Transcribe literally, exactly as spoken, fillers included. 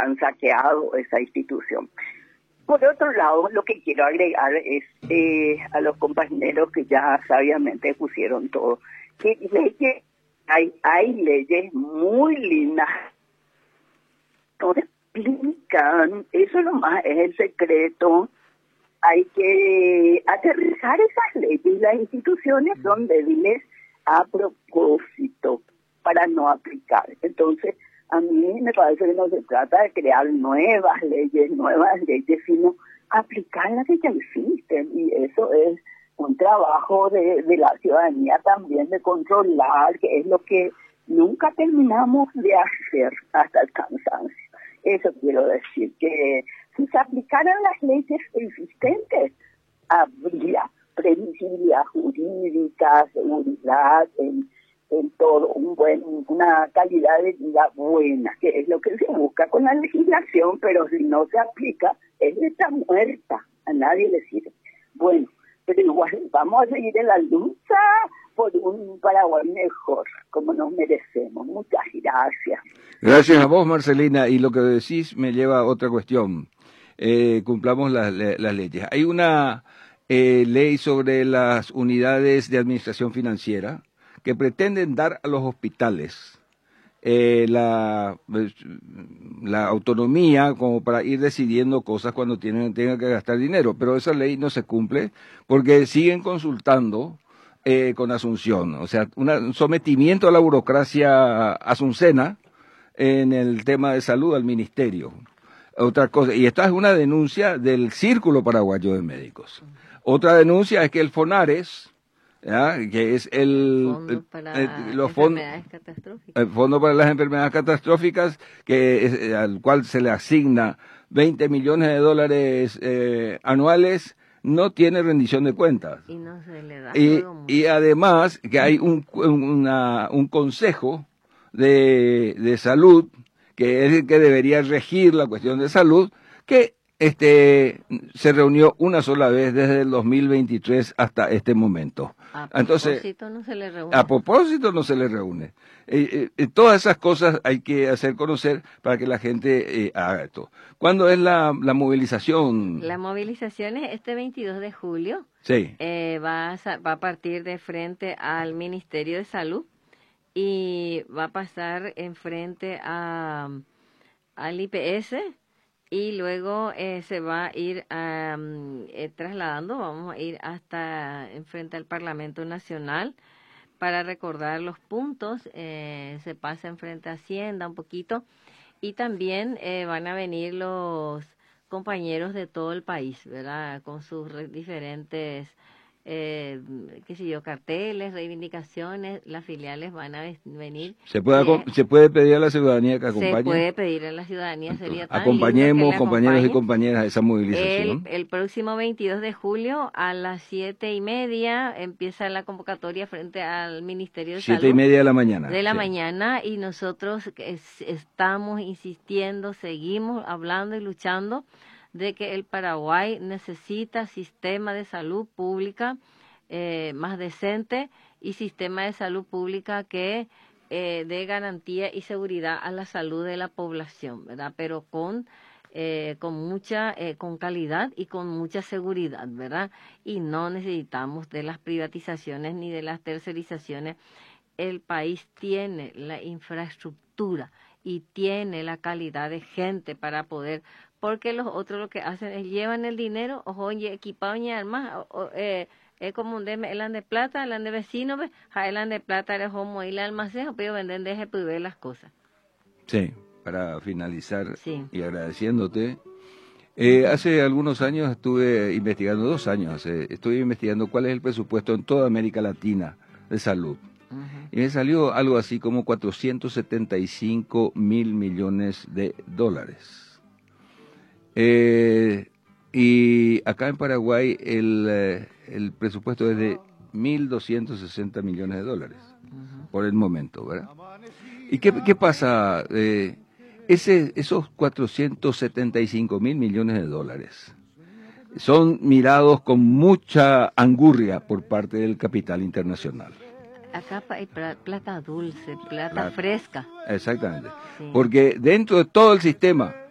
han saqueado esa institución. Por otro lado, lo que quiero agregar es eh, a los compañeros que ya sabiamente pusieron todo, que leyes, hay, hay leyes muy lindas, no explican, eso nomás es el secreto. Hay que aterrizar esas leyes. Las instituciones son débiles a propósito para no aplicar. Entonces, a mí me parece que no se trata de crear nuevas leyes, nuevas leyes, sino aplicar las que ya existen. Y eso es un trabajo de, de la ciudadanía también, de controlar, que es lo que nunca terminamos de hacer hasta el cansancio. Eso quiero decir, que si se aplicaran las leyes existentes, habría previsibilidad jurídica, seguridad, en, en todo, un buen, una calidad de vida buena, que es lo que se busca con la legislación, pero si no se aplica, es de está muerta, a nadie le sirve. Bueno, pero igual vamos a seguir en la lucha por un Paraguay mejor, como nos merecemos. Muchas gracias. Gracias a vos, Marcelina, y lo que decís me lleva a otra cuestión. Eh, cumplamos las, las leyes. Hay una eh, ley sobre las unidades de administración financiera que pretenden dar a los hospitales eh, la, la autonomía como para ir decidiendo cosas cuando tienen, tengan que gastar dinero, pero esa ley no se cumple porque siguen consultando eh, con Asunción, o sea, una, un sometimiento a la burocracia asuncena en el tema de salud al ministerio. Otra cosa, y esta es una denuncia del Círculo Paraguayo de Médicos. Otra denuncia es que el FONARES, ¿ya?, que es el, Fondo para el, los enfermedades catastróficas. el Fondo para las Enfermedades Catastróficas, que es, al cual se le asigna veinte millones de dólares eh, anuales, no tiene rendición de cuentas. Y no se le da. Y, y además que hay un, una, un consejo de, de salud, que es el que debería regir la cuestión de salud, que este se reunió una sola vez desde el dos mil veintitrés hasta este momento. A Entonces, propósito no se le reúne. A propósito no se le reúne. Eh, eh, todas esas cosas hay que hacer conocer para que la gente eh, haga esto. ¿Cuándo es la, la movilización? La movilización es este veintidós de julio. Sí. Eh, va, a, va a partir de frente al Ministerio de Salud y va a pasar enfrente a, al I P S y luego eh, se va a ir um, eh, trasladando, vamos a ir hasta enfrente al Parlamento Nacional para recordar los puntos, eh, se pasa enfrente a Hacienda un poquito y también eh, van a venir los compañeros de todo el país, ¿verdad? Con sus diferentes eh, qué sé yo, carteles, reivindicaciones, las filiales van a venir. ¿Se puede, eh, ¿Se puede pedir a la ciudadanía que acompañe? Se puede pedir a la ciudadanía, sería tan Acompañemos, lindo que compañeros acompañe. y compañeras, a esa movilización. El, el próximo veintidós de julio a las siete y media empieza la convocatoria frente al Ministerio de Siete Salud. y media de la mañana. De la sí. mañana, y nosotros es, estamos insistiendo, seguimos hablando y luchando de que el Paraguay necesita sistema de salud pública eh, más decente y sistema de salud pública que eh, dé garantía y seguridad a la salud de la población, ¿verdad? Pero con eh, con mucha, eh, con calidad y con mucha seguridad, ¿verdad? Y no necesitamos de las privatizaciones ni de las tercerizaciones. El país tiene la infraestructura y tiene la calidad de gente para poder, porque los otros lo que hacen es llevan el dinero, ojo, equipado y armas, eh, es como un de el de plata, el de vecino, el de plata era como ir al almacén, pero venden de ver las cosas. Sí, para finalizar sí. y agradeciéndote, eh, hace algunos años estuve investigando, dos años, eh, estuve investigando cuál es el presupuesto en toda América Latina de salud. Uh-huh. Y me salió algo así como cuatrocientos setenta y cinco mil millones de dólares. Eh, y acá en Paraguay el, eh, el presupuesto es de mil doscientos sesenta millones de dólares, uh-huh, por el momento, ¿verdad? ¿Y qué, qué pasa? Eh, ese, esos cuatrocientos setenta y cinco mil millones de dólares son mirados con mucha angurria por parte del capital internacional. Acá hay plata dulce, plata, plata fresca. Exactamente. Sí. Porque dentro de todo el sistema